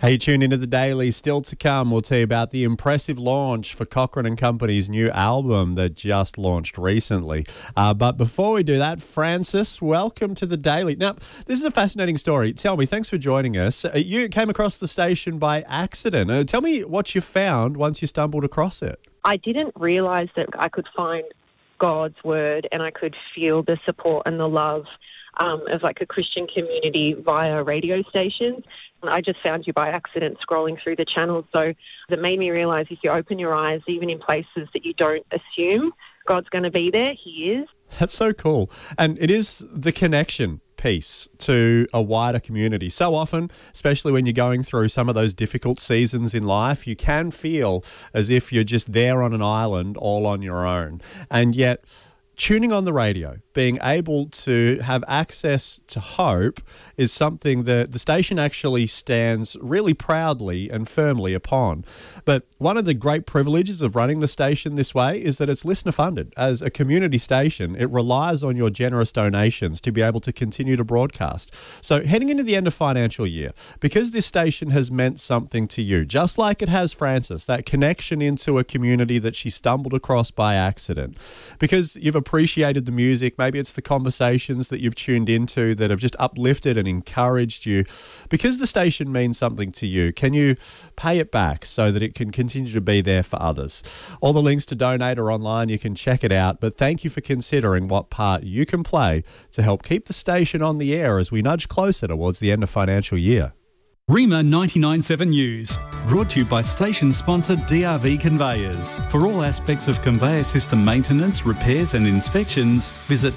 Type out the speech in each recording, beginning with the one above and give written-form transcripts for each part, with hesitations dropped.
Hey, tune into the Daily. Still to come, we'll tell you about the impressive launch for Cochrane & Company's new album that just launched recently. But before we do that, Francis, welcome to the Daily. Now, this is a fascinating story. Tell me, thanks for joining us. You came across the station by accident. Tell me what you found once you stumbled across it. I didn't realise that I could find God's word and I could feel the support and the love of like a Christian community via radio stations. And I just found you by accident scrolling through the channels. So it made me realise if you open your eyes, even in places that you don't assume God's going to be there, He is. That's so cool. And it is the connection piece to a wider community. So often, especially when you're going through some of those difficult seasons in life, you can feel as if you're just there on an island all on your own. And yet, tuning on the radio, being able to have access to hope is something that the station actually stands really proudly and firmly upon. But one of the great privileges of running the station this way is that it's listener funded. As a community station, it relies on your generous donations to be able to continue to broadcast. So heading into the end of financial year, because this station has meant something to you, just like it has Francis, that connection into a community that she stumbled across by accident, because you've appreciated the music, maybe it's the conversations that you've tuned into that have just uplifted and encouraged you. Because the station means something to you, can you pay it back so that it can continue to be there for others? All the links to donate are online. You can check it out. But thank you for considering what part you can play to help keep the station on the air as we nudge closer towards the end of financial year. Rima 99.7 News, brought to you by station sponsor DRV Conveyors. For all aspects of conveyor system maintenance, repairs and inspections, visit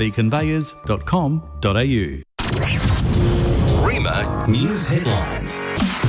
drvconveyors.com.au. Rima News Headlines.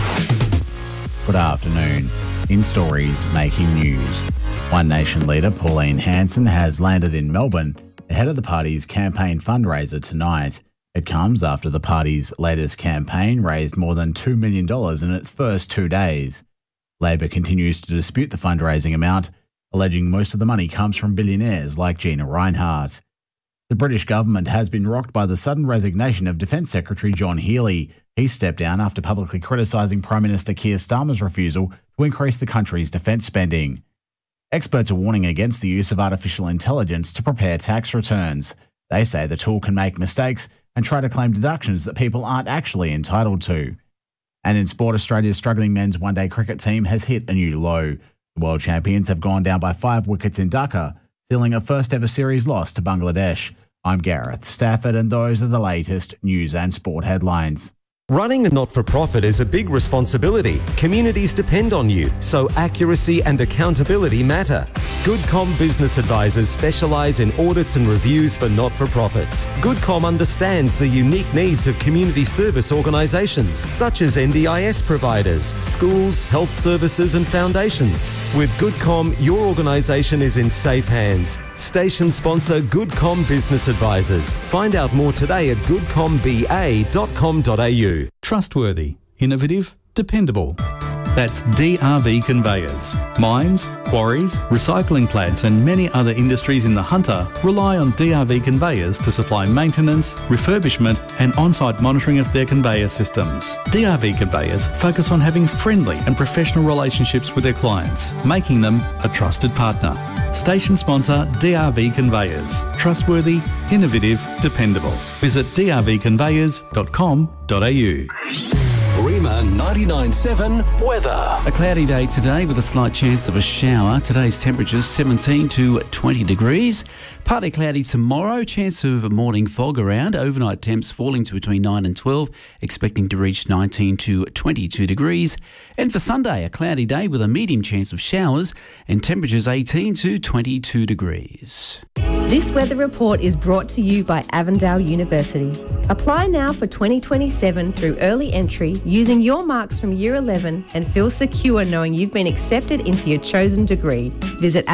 Good afternoon. In stories making news, One Nation leader Pauline Hanson has landed in Melbourne ahead of the party's campaign fundraiser tonight. It comes after the party's latest campaign raised more than $2 million in its first 2 days. Labor continues to dispute the fundraising amount, alleging most of the money comes from billionaires like Gina Rinehart. The British government has been rocked by the sudden resignation of Defence Secretary John Healey. He stepped down after publicly criticising Prime Minister Keir Starmer's refusal to increase the country's defence spending. Experts are warning against the use of artificial intelligence to prepare tax returns. They say the tool can make mistakes and try to claim deductions that people aren't actually entitled to. And in sport, Australia's struggling men's one-day cricket team has hit a new low. The world champions have gone down by 5 wickets in Dhaka, sealing a first-ever series loss to Bangladesh. I'm Gareth Stafford, and those are the latest news and sport headlines. Running a not-for-profit is a big responsibility. Communities depend on you, so accuracy and accountability matter. GoodCom Business Advisors specialise in audits and reviews for not-for-profits. GoodCom understands the unique needs of community service organisations, such as NDIS providers, schools, health services and foundations. With GoodCom, your organisation is in safe hands. Station sponsor GoodCom Business Advisors. Find out more today at goodcomba.com.au. Trustworthy, innovative, dependable. That's DRV Conveyors. Mines, quarries, recycling plants and many other industries in the Hunter rely on DRV Conveyors to supply maintenance, refurbishment and on-site monitoring of their conveyor systems. DRV Conveyors focus on having friendly and professional relationships with their clients, making them a trusted partner. Station sponsor DRV Conveyors. Trustworthy, innovative, dependable. Visit drvconveyors.com.au. Rima 99.7 weather. A cloudy day today with a slight chance of a shower. Today's temperatures 17 to 20 degrees. Partly cloudy tomorrow, chance of a morning fog around. Overnight temps falling to between 9 and 12, expecting to reach 19 to 22 degrees. And for Sunday, a cloudy day with a medium chance of showers and temperatures 18 to 22 degrees. This weather report is brought to you by Avondale University. Apply now for 2027 through early entry using your marks from Year 11 and feel secure knowing you've been accepted into your chosen degree. Visit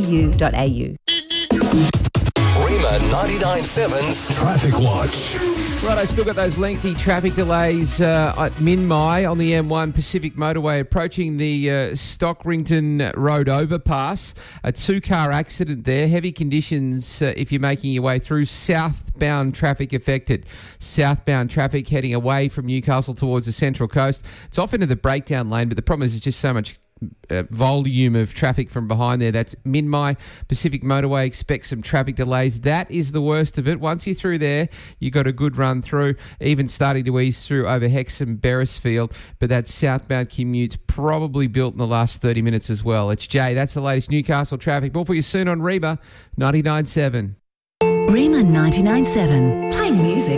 avondale.edu.au. Rima 99.7's Traffic Watch. Right, I still got those lengthy traffic delays at Minmi on the M1 Pacific Motorway approaching the Stockrington Road overpass. A two-car accident there. Heavy conditions if you're making your way through. Southbound traffic affected. Southbound traffic heading away from Newcastle towards the Central Coast. It's off into the breakdown lane, but the problem is it's just so much volume of traffic from behind there. That's Minmi Pacific Motorway. Expect some traffic delays. That is the worst of it. Once you're through there, you got a good run through, even starting to ease through over Hexham, Beresfield, but that southbound commute's probably built in the last 30 minutes as well. It's Jay. That's the latest Newcastle traffic. More for you soon on Reba 99.7. Reba 99.7. Playing music